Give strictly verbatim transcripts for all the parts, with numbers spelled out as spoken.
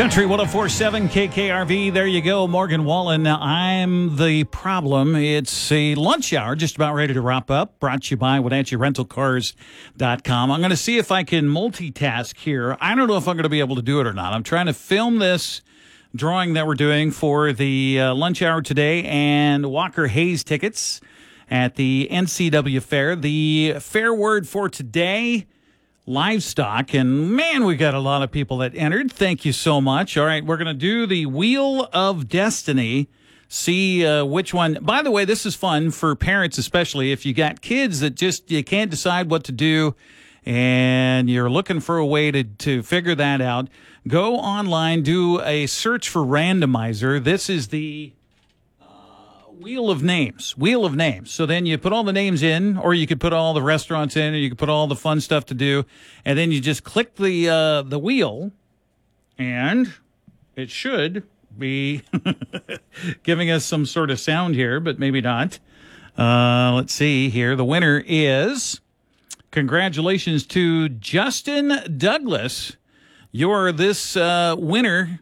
Country one oh four point seven K K R V. There you go, Morgan Wallen. I'm the problem. It's a lunch hour, just about ready to wrap up. Brought to you by Wenatchee Rental Cars dot com. I'm going to see if I can multitask here. I don't know if I'm going to be able to do it or not. I'm trying to film this drawing that we're doing for the uh, lunch hour today and Walker Hayes tickets at the N C W Fair. The fair word for today: livestock. And man, we got a lot of people that entered. Thank you so much. All right, we're going to do the Wheel of Destiny. See uh, which one. By the way, this is fun for parents, especially if you got kids that just you can't decide what to do and you're looking for a way to, to figure that out. Go online, do a search for randomizer. This is the Wheel of Names. Wheel of Names. So then you put all the names in, or you could put all the restaurants in, or you could put all the fun stuff to do, and then you just click the uh, the wheel, and it should be giving us some sort of sound here, but maybe not. Uh, let's see here. The winner is, congratulations to Justin Douglas. You're this uh, winner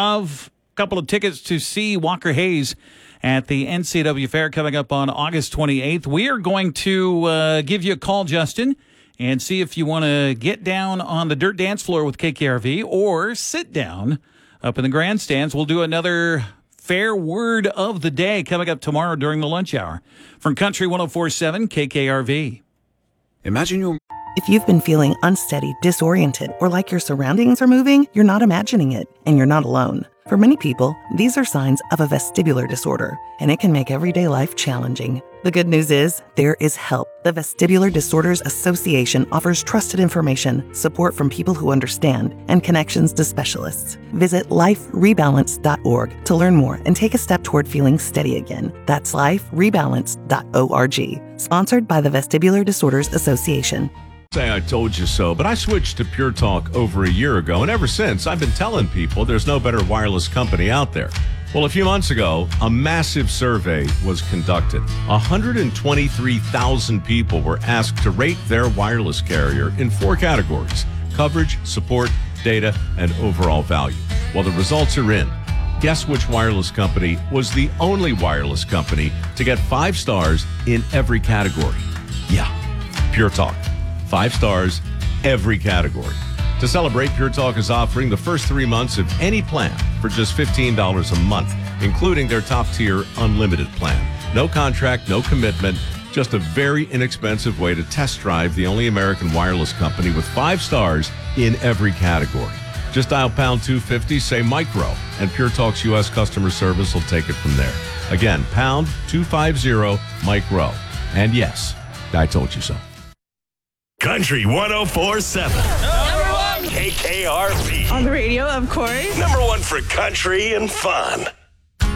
of a couple of tickets to see Walker Hayes at the N C W Fair coming up on August twenty-eighth. We are going to uh, give you a call, Justin, and see if you want to get down on the dirt dance floor with K K R V or sit down up in the grandstands. We'll do another fair word of the day coming up tomorrow during the lunch hour. From Country one oh four point seven K K R V. Imagine your... If you've been feeling unsteady, disoriented, or like your surroundings are moving, you're not imagining it, and you're not alone. For many people, these are signs of a vestibular disorder, and it can make everyday life challenging. The good news is, there is help. The Vestibular Disorders Association offers trusted information, support from people who understand, and connections to specialists. Visit life rebalance dot org to learn more and take a step toward feeling steady again. That's life rebalance dot org. Sponsored by the Vestibular Disorders Association. Say I told you so, but I switched to Pure Talk over a year ago, and ever since, I've been telling people there's no better wireless company out there. Well, a few months ago, a massive survey was conducted. one hundred twenty-three thousand people were asked to rate their wireless carrier in four categories: coverage, support, data, and overall value. Well, the results are in. Guess which wireless company was the only wireless company to get five stars in every category? Yeah, Pure Talk. Five stars, every category. To celebrate, Pure Talk is offering the first three months of any plan for just fifteen dollars a month, including their top-tier unlimited plan. No contract, no commitment, just a very inexpensive way to test drive the only American wireless company with five stars in every category. Just dial pound two fifty, say micro, and Pure Talk's U S customer service will take it from there. Again, pound two fifty, micro. And yes, I told you so. Country one oh four point seven. Number one. K K R V. On the radio, of course. Number one for country and fun.